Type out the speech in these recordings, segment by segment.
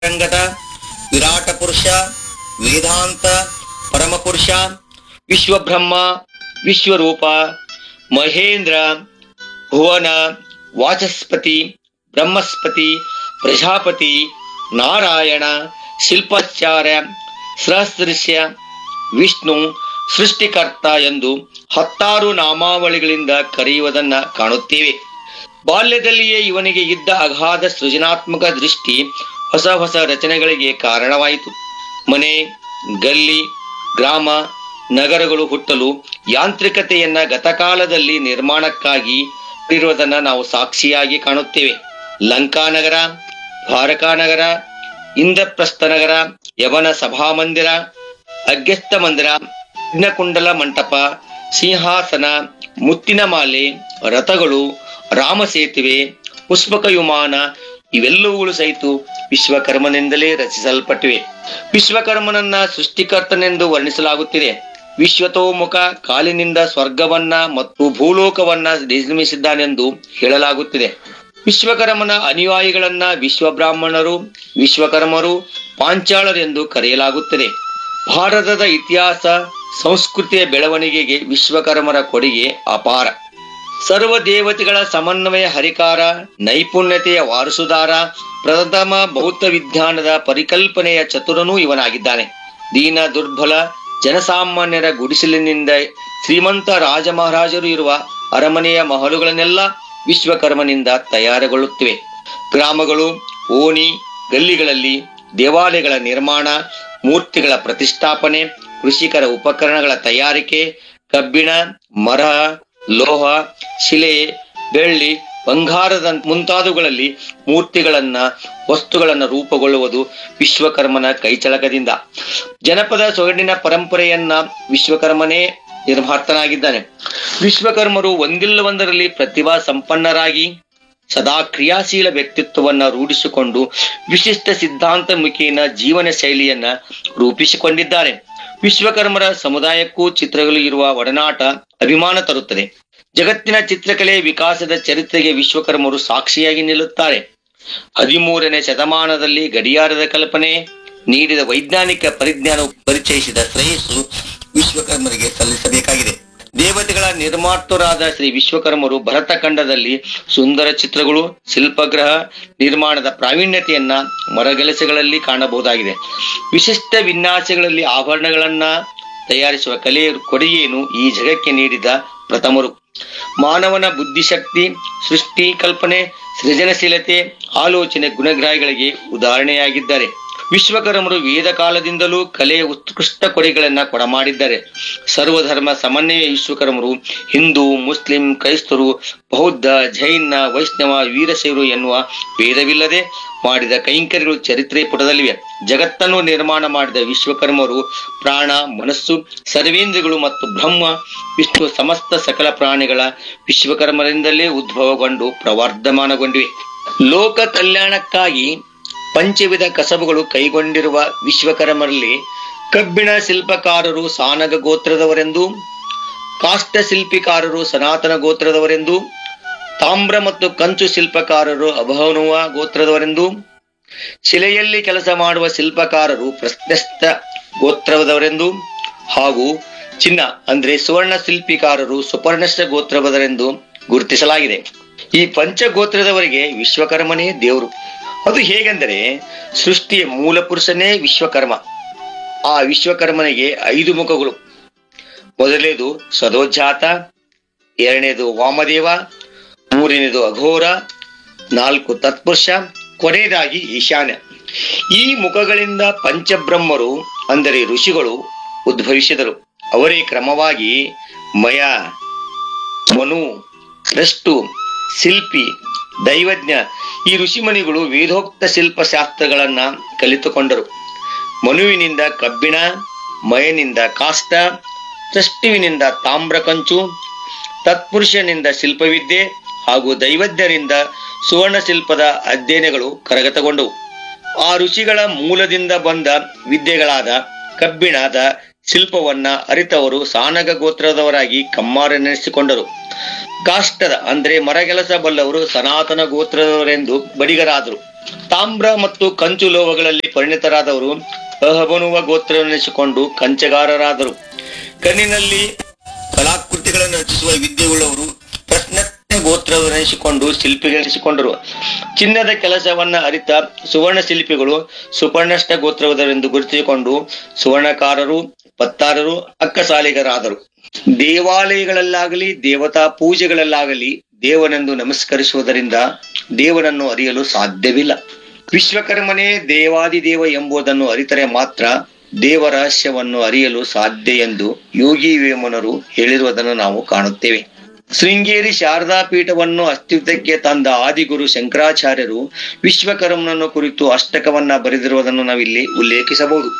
ರಂಗದ ವಿರಾಟ ಪುರುಷ, ವೇದಾಂತ ಪರಮಪುರುಷ, ವಿಶ್ವಬ್ರಹ್ಮ, ವಿಶ್ವರೂಪ, ಮಹೇಂದ್ರ, ಭುವನ, ವಾಚಸ್ಪತಿ, ಬ್ರಹ್ಮಸ್ಪತಿ, ಪ್ರಜಾಪತಿ, ನಾರಾಯಣ, ಶಿಲ್ಪಾಚಾರ್ಯ, ಸಹಸ್ರಸ್ಯ, ವಿಷ್ಣು, ಸೃಷ್ಟಿಕರ್ತ ಎಂದು 16 ನಾಮಾವಳಿಗಳಿಂದ ಕರೆಯುವುದನ್ನ ಕಾಣುತ್ತೇವೆ. ಬಾಲ್ಯದಲ್ಲಿಯೇ ಇವನಿಗೆ ಇದ್ದ ಅಗಾಧ ಸೃಜನಾತ್ಮಕ ದೃಷ್ಟಿ ಹೊಸ ಹೊಸ ರಚನೆಗಳಿಗೆ ಕಾರಣವಾಯಿತು. ಮನೆ, ಗಲ್ಲಿ, ಗ್ರಾಮ, ನಗರಗಳು ಹುಟ್ಟಲು ಯಾಂತ್ರಿಕತೆಯನ್ನ ಗತಕಾಲದಲ್ಲಿ ನಿರ್ಮಾಣಕ್ಕಾಗಿ ಇರುವುದನ್ನ ನಾವು ಸಾಕ್ಷಿಯಾಗಿ ಕಾಣುತ್ತೇವೆ. ಲಂಕಾನಗರ, ದ್ವಾರಕಾನಗರ, ಇಂದ್ರಪ್ರಸ್ಥ ನಗರ, ಯವನ ಸಭಾಮಂದಿರ, ಅಗ್ಯಸ್ತ ಮಂದಿರ, ಯಜ್ಞಕುಂಡಲ ಮಂಟಪ, ಸಿಂಹಾಸನ, ಮುತ್ತಿನ ಮಾಲೆ, ರಥಗಳು, ರಾಮಸೇತುವೆ, ಪುಷ್ಪಕ ವಿಮಾನ ಇವೆಲ್ಲವುಗಳು ಸಹಿತ ವಿಶ್ವಕರ್ಮನಿಂದಲೇ ರಚಿಸಲ್ಪಟ್ಟಿವೆ. ವಿಶ್ವಕರ್ಮನನ್ನ ಸೃಷ್ಟಿಕರ್ತನೆಂದು ವರ್ಣಿಸಲಾಗುತ್ತಿದೆ. ವಿಶ್ವತೋಮುಖ ಕಾಲಿನಿಂದ ಸ್ವರ್ಗವನ್ನ ಮತ್ತು ಭೂಲೋಕವನ್ನ ನಿರ್ಮಿಸಿದ್ದಾನೆಂದು ಹೇಳಲಾಗುತ್ತಿದೆ. ವಿಶ್ವಕರ್ಮನ ಅನುಯಾಯಿಗಳನ್ನ ವಿಶ್ವಬ್ರಾಹ್ಮಣರು, ವಿಶ್ವಕರ್ಮರು, ಪಾಂಚಾಳರೆಂದು ಕರೆಯಲಾಗುತ್ತದೆ. ಭಾರತದ ಇತಿಹಾಸ ಸಂಸ್ಕೃತಿಯ ಬೆಳವಣಿಗೆಗೆ ವಿಶ್ವಕರ್ಮರ ಕೊಡುಗೆ ಅಪಾರ. ಸರ್ವ ದೇವತೆಗಳ ಸಮನ್ವಯ ಹರಿಕಾರ, ನೈಪುಣ್ಯತೆಯ ವಾರಸುದಾರ, ಪ್ರಥಮ ಬೌದ್ಧ ವಿಜ್ಞಾನದ ಪರಿಕಲ್ಪನೆಯ ಚತುರನೂ ಇವನಾಗಿದ್ದಾನೆ. ದೀನ ದುರ್ಬಲ ಜನಸಾಮಾನ್ಯರ ಗುಡಿಸಲಿನಿಂದ ಶ್ರೀಮಂತ ರಾಜ ಮಹಾರಾಜರು ಇರುವ ಅರಮನೆಯ ಮಹಲುಗಳನ್ನೆಲ್ಲ ವಿಶ್ವಕರ್ಮನಿಂದ ತಯಾರುಗೊಳ್ಳುತ್ತಿವೆ. ಗ್ರಾಮಗಳು, ಓಣಿ, ಗಲ್ಲಿಗಳಲ್ಲಿ ದೇವಾಲಯಗಳ ನಿರ್ಮಾಣ, ಮೂರ್ತಿಗಳ ಪ್ರತಿಷ್ಠಾಪನೆ, ಕೃಷಿಕರ ಉಪಕರಣಗಳ ತಯಾರಿಕೆ, ಕಬ್ಬಿಣ, ಮರ, ಲೋಹ, ಶಿಲೆ, ಬೆಳ್ಳಿ, ಬಂಗಾರದ ಮುಂತಾದವುಗಳಲ್ಲಿ ಮೂರ್ತಿಗಳನ್ನ ವಸ್ತುಗಳನ್ನ ರೂಪುಗೊಳ್ಳುವುದು ವಿಶ್ವಕರ್ಮನ ಕೈಚಳಕದಿಂದ. ಜನಪದ ಸೊಗಡಿನ ಪರಂಪರೆಯನ್ನ ವಿಶ್ವಕರ್ಮನೇ ನಿರ್ಮಾರ್ತನಾಗಿದ್ದಾನೆ. ವಿಶ್ವಕರ್ಮರು ಒಂದಿಲ್ಲೊಂದರಲ್ಲಿ ಪ್ರತಿಭಾ ಸಂಪನ್ನರಾಗಿ ಸದಾ ಕ್ರಿಯಾಶೀಲ ವ್ಯಕ್ತಿತ್ವವನ್ನ ರೂಢಿಸಿಕೊಂಡು ವಿಶಿಷ್ಟ ಸಿದ್ಧಾಂತ ಮುಖೇನ ಜೀವನ ಶೈಲಿಯನ್ನ ರೂಪಿಸಿಕೊಂಡಿದ್ದಾರೆ. ವಿಶ್ವಕರ್ಮರ ಸಮುದಾಯಕ್ಕೂ ಚಿತ್ರಗಳು ಇರುವ ಒಡನಾಟ ಅಭಿಮಾನ ತರುತ್ತದೆ. ಜಗತ್ತಿನ ಚಿತ್ರಕಲೆ ವಿಕಾಸದ ಚರಿತ್ರೆಗೆ ವಿಶ್ವಕರ್ಮರು ಸಾಕ್ಷಿಯಾಗಿ ನಿಲ್ಲುತ್ತಾರೆ. 13ನೇ ಶತಮಾನದಲ್ಲಿ ಗಡಿಯಾರದ ಕಲ್ಪನೆ ನೀಡಿದ ವೈಜ್ಞಾನಿಕ ಪರಿಜ್ಞಾನ ಪರಿಚಯಿಸಿದ ಶ್ರೇಯಸ್ಸು ವಿಶ್ವಕರ್ಮರಿಗೆ ಸಲ್ಲಿಸಬೇಕಾಗಿದೆ. ದೇವತೆಗಳ ನಿರ್ಮಾತೃರಾದ ಶ್ರೀ ವಿಶ್ವಕರ್ಮರು ಭರತಖಂಡದಲ್ಲಿ ಸುಂದರ ಚಿತ್ರಗಳು, ಶಿಲ್ಪಗ್ರಹ ನಿರ್ಮಾಣದ ಪ್ರಾವೀಣ್ಯತೆಯನ್ನ ಮರಗೆಲಸಗಳಲ್ಲಿ ಕಾಣಬಹುದಾಗಿದೆ. ವಿಶಿಷ್ಟ ವಿನ್ಯಾಸಗಳಲ್ಲಿ ಆಭರಣಗಳನ್ನ ತಯಾರಿಸುವ ಕಲೆಯ ಕೊಡುಗೆಯನ್ನು ಈ ಜಗಕ್ಕೆ ನೀಡಿದ ಪ್ರಥಮರು. ಮಾನವನ ಬುದ್ಧಿಶಕ್ತಿ, ಸೃಷ್ಟಿ ಕಲ್ಪನೆ, ಸೃಜನಶೀಲತೆ, ಆಲೋಚನೆ ಗುಣಗ್ರಾಹಿಗಳಿಗೆ ಉದಾಹರಣೆಯಾಗಿದ್ದಾರೆ. ವಿಶ್ವಕರ್ಮರು ವೇದ ಕಾಲದಿಂದಲೂ ಕಲೆಯ ಉತ್ಕೃಷ್ಟ ಕೊಡುಗೆಗಳನ್ನ ಕೊಡಮಾಡಿದ್ದಾರೆ. ಸರ್ವಧರ್ಮ ಸಮನ್ವಯ ವಿಶ್ವಕರ್ಮರು ಹಿಂದೂ, ಮುಸ್ಲಿಂ, ಕ್ರೈಸ್ತರು, ಬೌದ್ಧ, ಜೈನ, ವೈಷ್ಣವ, ವೀರಶೈವರು ಎನ್ನುವ ಭೇದವಿಲ್ಲದೆ ಮಾಡಿದ ಕೈಂಕರ್ಯಗಳು ಚರಿತ್ರೆ ಪುಟದಲ್ಲಿವೆ. ಜಗತ್ತನ್ನು ನಿರ್ಮಾಣ ಮಾಡಿದ ವಿಶ್ವಕರ್ಮರು ಪ್ರಾಣ, ಮನಸ್ಸು, ಸರ್ವೇಂದ್ರಿಯಗಳು ಮತ್ತು ಬ್ರಹ್ಮ ವಿಷ್ಣು ಸಮಸ್ತ ಸಕಲ ಪ್ರಾಣಿಗಳ ವಿಶ್ವಕರ್ಮರಿಂದಲೇ ಉದ್ಭವಗೊಂಡು ಪ್ರವರ್ಧಮಾನಗೊಂಡಿವೆ. ಲೋಕ ಕಲ್ಯಾಣಕ್ಕಾಗಿ ಪಂಚವಿಧ ಕಸಬುಗಳು ಕೈಗೊಂಡಿರುವ ವಿಶ್ವಕರ್ಮರಲ್ಲಿ ಕಬ್ಬಿಣ ಶಿಲ್ಪಕಾರರು ಸಾನಗ ಗೋತ್ರದವರೆಂದು, ಕಾಷ್ಟ ಶಿಲ್ಪಿಕಾರರು ಸನಾತನ ಗೋತ್ರದವರೆಂದು, ತಾಮ್ರ ಮತ್ತು ಕಂಚು ಶಿಲ್ಪಕಾರರು ಅಭವನುವ ಗೋತ್ರದವರೆಂದು, ಶಿಲೆಯಲ್ಲಿ ಕೆಲಸ ಮಾಡುವ ಶಿಲ್ಪಕಾರರು ಪ್ರಶಸ್ತ ಗೋತ್ರದವರೆಂದು ಹಾಗೂ ಚಿನ್ನ ಅಂದ್ರೆ ಸುವರ್ಣ ಶಿಲ್ಪಿಕಾರರು ಸುಪರ್ಣಸ್ಥ ಗೋತ್ರದವರೆಂದು ಗುರುತಿಸಲಾಗಿದೆ. ಈ ಪಂಚಗೋತ್ರದವರಿಗೆ ವಿಶ್ವಕರ್ಮನೇ ದೇವರು. ಅದು ಹೇಗೆಂದರೆ ಸೃಷ್ಟಿಯ ಮೂಲ ಪುರುಷನೇ ವಿಶ್ವಕರ್ಮ. ಆ ವಿಶ್ವಕರ್ಮನಿಗೆ 5 ಮುಖಗಳು. ಮೊದಲನೇದು ಸದೋಜಾತ, ಎರಡನೇದು ವಾಮದೇವ, ಮೂರನೇದು ಅಘೋರ, 4 ತತ್ಪುರುಷ, ಕೊನೆಯದಾಗಿ ಈಶಾನ್ಯ. ಈ ಮುಖಗಳಿಂದ ಪಂಚಬ್ರಹ್ಮರು ಅಂದರೆ ಋಷಿಗಳು ಉದ್ಭವಿಸಿದರು. ಅವರೇ ಕ್ರಮವಾಗಿ ಮಯ, ಮನು, ದ್ರಷ್ಟು, ಶಿಲ್ಪಿ, ದೈವಜ್ಞ ಈ ಋಷಿಮುನಿಗಳು ವೇದೋಕ್ತ ಶಿಲ್ಪಶಾಸ್ತ್ರಗಳನ್ನ ಕಲಿತುಕೊಂಡರು. ಮನುವಿನಿಂದ ಕಬ್ಬಿಣ, ಮಯನಿಂದ ಕಾಷ್ಟ, ದ್ರಷ್ಟುವಿನಿಂದ ತಾಮ್ರ ಕಂಚು, ತತ್ಪುರುಷನಿಂದ ಶಿಲ್ಪವಿದ್ಯೆ ಹಾಗೂ ದೈವಜ್ಞರಿಂದ ಸುವರ್ಣ ಶಿಲ್ಪದ ಅಧ್ಯಯನಗಳು ಕರಗತಗೊಂಡವು. ಆ ಋಷಿಗಳ ಮೂಲದಿಂದ ಬಂದ ವಿದ್ಯೆಗಳಾದ ಕಬ್ಬಿಣದ ಶಿಲ್ಪವನ್ನ ಅರಿತವರು ಸಾನಗ ಗೋತ್ರದವರಾಗಿ ಕಮ್ಮಾರನೆನಿಸಿಕೊಂಡರು. ಕಾಷ್ಟದ ಅಂದ್ರೆ ಮರಗೆಲಸ ಬಲ್ಲವರು ಸನಾತನ ಗೋತ್ರದವರೆಂದು ಬಡಿಗರಾದರು. ತಾಮ್ರ ಮತ್ತು ಕಂಚು ಲೋಹಗಳಲ್ಲಿ ಪರಿಣಿತರಾದವರು ಅಹಬನುವ ಗೋತ್ರವೆನಿಸಿಕೊಂಡು ಕಂಚಗಾರರಾದರು. ಕಣ್ಣಿನಲ್ಲಿ ಕಲಾಕೃತಿಗಳನ್ನು ರಚಿಸುವ ವಿದ್ಯೆಯುಳ್ಳವರು ಪ್ರಶ್ನಜ್ಞ ಗೋತ್ರವೆನಿಸಿಕೊಂಡು ಶಿಲ್ಪಿಗಳೆನಿಸಿಕೊಂಡರು. ಚಿನ್ನದ ಕೆಲಸವನ್ನ ಅರಿತ ಸುವರ್ಣ ಶಿಲ್ಪಿಗಳು ಸುಪರ್ಣಷ್ಟ ಗೋತ್ರವದರೆಂದು ಗುರುತಿಸಿಕೊಂಡು ಸುವರ್ಣಕಾರರು, ಪತ್ತಾರರು, ಅಕ್ಕಸಾಲಿಗರಾದರು. ದೇವಾಲಯಗಳಲ್ಲಾಗಲಿ ದೇವತಾ ಪೂಜೆಗಳಲ್ಲಾಗಲಿ ದೇವನೆಂದು ನಮಸ್ಕರಿಸುವುದರಿಂದ ದೇವನನ್ನು ಅರಿಯಲು ಸಾಧ್ಯವಿಲ್ಲ. ವಿಶ್ವಕರ್ಮನೇ ದೇವಾದಿದೇವ ಎಂಬುದನ್ನು ಅರಿತರೆ ಮಾತ್ರ ದೇವ ರಹಸ್ಯವನ್ನು ಅರಿಯಲು ಸಾಧ್ಯ ಎಂದು ಯೋಗಿ ವೇಮನರು ಹೇಳಿರುವುದನ್ನು ನಾವು ಕಾಣುತ್ತೇವೆ. ಶೃಂಗೇರಿ ಶಾರದಾ ಪೀಠವನ್ನು ಅಸ್ತಿತ್ವಕ್ಕೆ ತಂದ ಆದಿಗುರು ಶಂಕರಾಚಾರ್ಯರು ವಿಶ್ವಕರ್ಮನನ್ನು ಕುರಿತು ಅಷ್ಟಕವನ್ನ ಬರೆದಿರುವುದನ್ನು ನಾವಿಲ್ಲಿ ಉಲ್ಲೇಖಿಸಬಹುದು.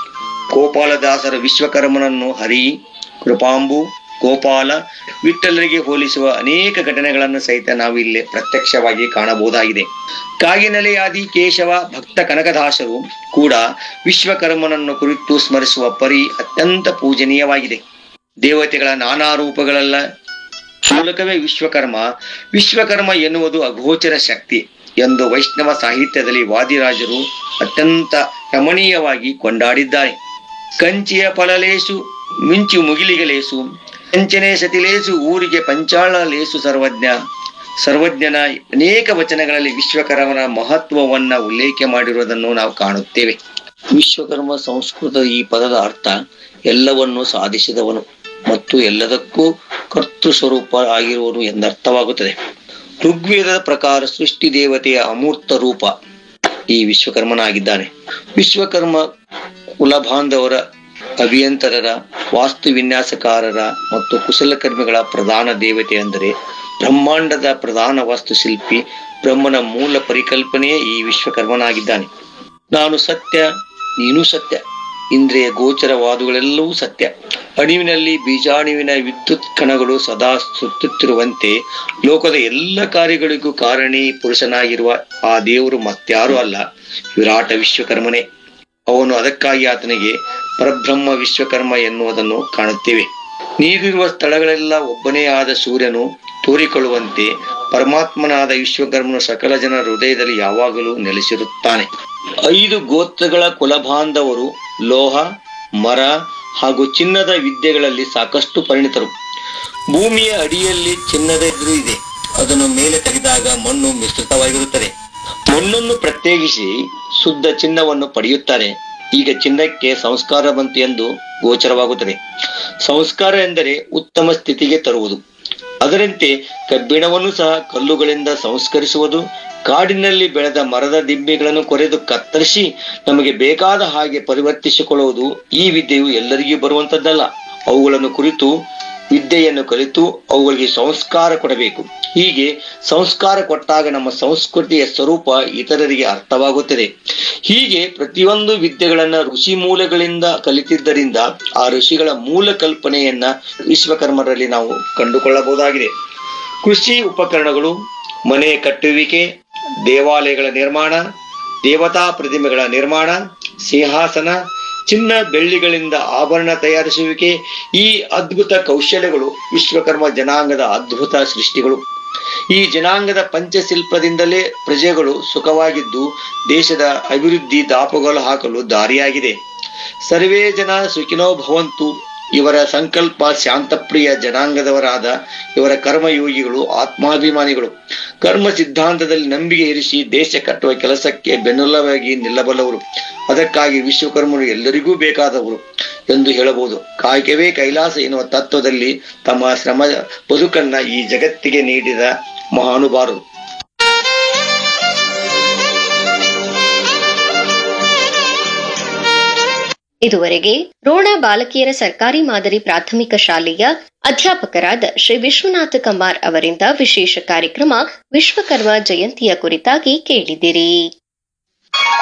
ಗೋಪಾಲದಾಸರ ವಿಶ್ವಕರ್ಮನನ್ನು ಹರಿ, ಕೃಪಾಂಬು, ಗೋಪಾಲ, ವಿಠ್ಠಲರಿಗೆ ಹೋಲಿಸುವ ಅನೇಕ ಘಟನೆಗಳನ್ನು ಸಹಿತ ನಾವು ಇಲ್ಲಿ ಪ್ರತ್ಯಕ್ಷವಾಗಿ ಕಾಣಬಹುದಾಗಿದೆ. ಕಾಗಿನೆಲೆಯಾದಿ ಕೇಶವ ಭಕ್ತ ಕನಕದಾಸರು ಕೂಡ ವಿಶ್ವಕರ್ಮನನ್ನು ಕುರಿತು ಸ್ಮರಿಸುವ ಪರಿ ಅತ್ಯಂತ ಪೂಜನೀಯವಾಗಿದೆ. ದೇವತೆಗಳ ನಾನಾ ರೂಪಗಳೆಲ್ಲ ಮೂಲಕವೇ ವಿಶ್ವಕರ್ಮ ಎನ್ನುವುದು ಅಗೋಚರ ಶಕ್ತಿ ಎಂದು ವೈಷ್ಣವ ಸಾಹಿತ್ಯದಲ್ಲಿ ವಾದಿರಾಜರು ಅತ್ಯಂತ ರಮಣೀಯವಾಗಿ ಕೊಂಡಾಡಿದ್ದಾರೆ. ಕಂಚಿಯ ಫಲಲೇಸು ಮಿಂಚು ಮುಗಿಲಿಗಲೇಸು, ಕಂಚನೆ ಸತಿಲೇಸು ಊರಿಗೆ ಪಂಚಾಳ ಲೇಸು ಸರ್ವಜ್ಞನ ಅನೇಕ ವಚನಗಳಲ್ಲಿ ವಿಶ್ವಕರ್ಮನ ಮಹತ್ವವನ್ನ ಉಲ್ಲೇಖ ಮಾಡಿರುವುದನ್ನು ನಾವು ಕಾಣುತ್ತೇವೆ. ವಿಶ್ವಕರ್ಮ ಸಂಸ್ಕೃತದ ಈ ಪದದ ಅರ್ಥ ಎಲ್ಲವನ್ನು ಸಾಧಿಸಿದವನು ಮತ್ತು ಎಲ್ಲದಕ್ಕೂ ಕರ್ತೃ ಸ್ವರೂಪ ಆಗಿರುವನು ಎಂದರ್ಥವಾಗುತ್ತದೆ. ಋಗ್ವೇದದ ಪ್ರಕಾರ ಸೃಷ್ಟಿ ದೇವತೆಯ ಅಮೂರ್ತ ರೂಪ ಈ ವಿಶ್ವಕರ್ಮನಾಗಿದ್ದಾನೆ. ವಿಶ್ವಕರ್ಮ ಕುಲಬಾಂಧವರ, ಅಭಿಯಂತರರ, ವಾಸ್ತು ವಿನ್ಯಾಸಕಾರರ ಮತ್ತು ಕುಶಲಕರ್ಮಿಗಳ ಪ್ರಧಾನ ದೇವತೆ ಅಂದರೆ ಬ್ರಹ್ಮಾಂಡದ ಪ್ರಧಾನ ವಾಸ್ತುಶಿಲ್ಪಿ ಬ್ರಹ್ಮನ ಮೂಲ ಪರಿಕಲ್ಪನೆಯೇ ಈ ವಿಶ್ವಕರ್ಮನಾಗಿದ್ದಾನೆ. ನಾನು ಸತ್ಯ, ನೀನು ಸತ್ಯ, ಇಂದ್ರಿಯ ಗೋಚರವಾದುಗಳೆಲ್ಲವೂ ಸತ್ಯ. ಅಣುವಿನಲ್ಲಿ ಬೀಜಾಣುವಿನ ವಿದ್ಯುತ್ ಕಣಗಳು ಸದಾ ಸುತ್ತುತ್ತಿರುವಂತೆ ಲೋಕದ ಎಲ್ಲ ಕಾರ್ಯಗಳಿಗೂ ಕಾರಣಿ ಪುರುಷನಾಗಿರುವ ಆ ದೇವರು ಮತ್ಯಾರೂ ಅಲ್ಲ, ವಿರಾಟ ವಿಶ್ವಕರ್ಮನೇ. ಅವನು ಅದಕ್ಕಾಗಿ ಆತನಿಗೆ ಪರಬ್ರಹ್ಮ ವಿಶ್ವಕರ್ಮ ಎನ್ನುವುದನ್ನು ಕಾಣುತ್ತೇವೆ. ನೀರಿರುವ ಸ್ಥಳಗಳೆಲ್ಲ ಒಬ್ಬನೇ ಆದ ಸೂರ್ಯನು ತೋರಿಕೊಳ್ಳುವಂತೆ ಪರಮಾತ್ಮನಾದ ವಿಶ್ವಕರ್ಮನು ಸಕಲ ಜನರ ಹೃದಯದಲ್ಲಿ ಯಾವಾಗಲೂ ನೆಲೆಸಿರುತ್ತಾನೆ. 5 ಗೋತ್ರಗಳ ಕುಲಬಾಂಧವರು ಲೋಹ, ಮರ ಹಾಗೂ ಚಿನ್ನದ ವಿದ್ಯೆಗಳಲ್ಲಿ ಸಾಕಷ್ಟು ಪರಿಣಿತರು. ಭೂಮಿಯ ಅಡಿಯಲ್ಲಿ ಚಿನ್ನದ ಎದುರು ಇದೆ. ಅದನ್ನು ಮೇಲೆ ತೆಗೆದಾಗ ಮಣ್ಣು ಮಿಶ್ರಿತವಾಗಿರುತ್ತದೆ. ಮಣ್ಣನ್ನು ಪ್ರತ್ಯೇಕಿಸಿ ಶುದ್ಧ ಚಿನ್ನವನ್ನು ಪಡೆಯುತ್ತಾರೆ. ಈಗ ಚಿನ್ನಕ್ಕೆ ಸಂಸ್ಕಾರ ಬಂತು ಎಂದು ಗೋಚರವಾಗುತ್ತದೆ. ಸಂಸ್ಕಾರ ಎಂದರೆ ಉತ್ತಮ ಸ್ಥಿತಿಗೆ ತರುವುದು. ಅದರಂತೆ ಕಬ್ಬಿಣವನ್ನು ಸಹ ಕಲ್ಲುಗಳಿಂದ ಸಂಸ್ಕರಿಸುವುದು. ಕಾಡಿನಲ್ಲಿ ಬೆಳೆದ ಮರದ ದಿಬ್ಬೆಗಳನ್ನು ಕೊರೆದು ಕತ್ತರಿಸಿ ನಮಗೆ ಬೇಕಾದ ಹಾಗೆ ಪರಿವರ್ತಿಸಿಕೊಳ್ಳುವುದು ಈ ವಿದ್ಯೆಯು ಎಲ್ಲರಿಗೂ ಬರುವಂತದ್ದಲ್ಲ. ಅವುಗಳನ್ನು ಕುರಿತು ವಿದ್ಯೆಯನ್ನು ಕಲಿತು ಅವುಗಳಿಗೆ ಸಂಸ್ಕಾರ ಕೊಡಬೇಕು. ಹೀಗೆ ಸಂಸ್ಕಾರ ಕೊಟ್ಟಾಗ ನಮ್ಮ ಸಂಸ್ಕೃತಿಯ ಸ್ವರೂಪ ಇತರರಿಗೆ ಅರ್ಥವಾಗುತ್ತದೆ. ಹೀಗೆ ಪ್ರತಿಯೊಂದು ವಿದ್ಯೆಗಳನ್ನ ಋಷಿ ಮೂಲಗಳಿಂದ ಕಲಿತಿದ್ದರಿಂದ ಆ ಋಷಿಗಳ ಮೂಲ ಕಲ್ಪನೆಯನ್ನ ವಿಶ್ವಕರ್ಮರಲ್ಲಿ ನಾವು ಕಂಡುಕೊಳ್ಳಬಹುದಾಗಿದೆ. ಕೃಷಿ ಉಪಕರಣಗಳು, ಮನೆ ಕಟ್ಟುವಿಕೆ, ದೇವಾಲಯಗಳ ನಿರ್ಮಾಣ, ದೇವತಾ ಪ್ರತಿಮೆಗಳ ನಿರ್ಮಾಣ, ಸಿಂಹಾಸನ, ಚಿನ್ನ ಬೆಳ್ಳಿಗಳಿಂದ ಆಭರಣ ತಯಾರಿಸುವಿಕೆ, ಈ ಅದ್ಭುತ ಕೌಶಲ್ಯಗಳು ವಿಶ್ವಕರ್ಮ ಜನಾಂಗದ ಅದ್ಭುತ ಸೃಷ್ಟಿಗಳು. ಈ ಜನಾಂಗದ ಪಂಚಶಿಲ್ಪದಿಂದಲೇ ಪ್ರಜೆಗಳು ಸುಖವಾಗಿದ್ದು ದೇಶದ ಅಭಿವೃದ್ಧಿ ದಾಪುಗಾಲು ಹಾಕಲು ದಾರಿಯಾಗಿದೆ. ಸರ್ವೇ ಜನ ಸುಖಿನೋ ಭವಂತು ಇವರ ಸಂಕಲ್ಪ ಶಾಂತಪ್ರಿಯ ಜನಾಂಗದವರಾದ ಇವರ ಕರ್ಮಯೋಗಿಗಳು ಆತ್ಮಾಭಿಮಾನಿಗಳು. ಕರ್ಮ ಸಿದ್ಧಾಂತದಲ್ಲಿ ನಂಬಿಕೆ ಇರಿಸಿ ದೇಶ ಕಟ್ಟುವ ಕೆಲಸಕ್ಕೆ ಬೆನ್ನೆಲುಬಾಗಿ ನಿಲ್ಲಬಲ್ಲವರು. ಅದಕ್ಕಾಗಿ ವಿಶ್ವಕರ್ಮರು ಎಲ್ಲರಿಗೂ ಬೇಕಾದವರು ಎಂದು ಹೇಳಬಹುದು. ಕಾಯಕವೇ ಕೈಲಾಸ ಎನ್ನುವ ತತ್ವದಲ್ಲಿ ತಮ್ಮ ಶ್ರಮ ಬದುಕನ್ನ ಈ ಜಗತ್ತಿಗೆ ನೀಡಿದ ಮಹಾನುಭಾವರು. ಇದುವರೆಗೆ ರೋಣ ಬಾಲಕಿಯರ ಸರ್ಕಾರಿ ಮಾದರಿ ಪ್ರಾಥಮಿಕ ಶಾಲೆಯ ಅಧ್ಯಾಪಕರಾದ ಶ್ರೀ ವಿಶ್ವನಾಥ ಕಮಾರ್ ಅವರಿಂದ ವಿಶೇಷ ಕಾರ್ಯಕ್ರಮ ವಿಶ್ವಕರ್ಮ ಜಯಂತಿಯ ಕುರಿತಾಗಿ ಕೇಳಿದಿರಿ.